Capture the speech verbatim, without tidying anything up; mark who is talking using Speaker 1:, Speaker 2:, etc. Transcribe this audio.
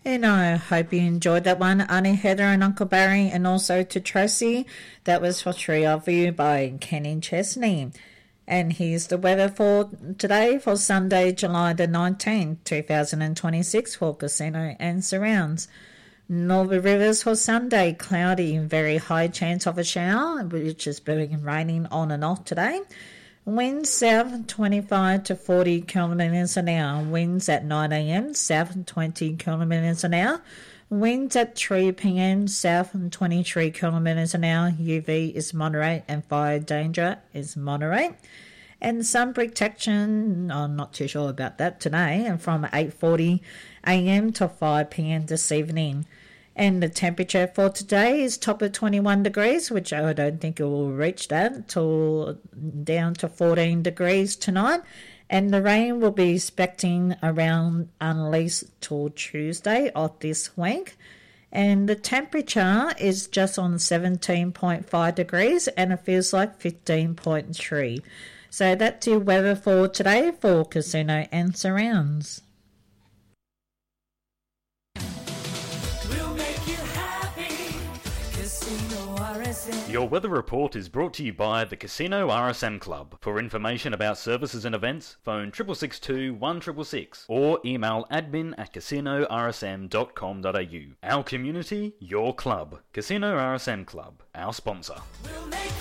Speaker 1: And I hope you enjoyed that one, Auntie Heather and Uncle Barry, and also to Tracy. That was for Three of You by Kenny Chesney. And here's the weather for today, for Sunday, July the nineteenth, two thousand twenty-six, for Casino and surrounds. Northern Rivers for Sunday, cloudy and very high chance of a shower, which is been raining on and off today. Winds south twenty-five to forty kilometres an hour. Winds at nine a.m. south twenty kilometres an hour. Winds at three p.m. south twenty-three kilometres an hour. U V is moderate and fire danger is moderate. And sun protection, I'm not too sure about that today, and from eight forty a.m. to five p.m. this evening. And the temperature for today is top of twenty-one degrees, which I don't think it will reach that, till down to fourteen degrees tonight. And the rain will be expecting around at least till Tuesday of this week. And the temperature is just on seventeen point five degrees and it feels like fifteen point three. So that's your weather for today for Casino and surrounds.
Speaker 2: Your weather report is brought to you by the Casino R S M Club. For information about services and events, phone six six two, one six six six or email admin at casino r s m dot com dot a u. Our community, your club. Casino R S M Club, our sponsor. We'll make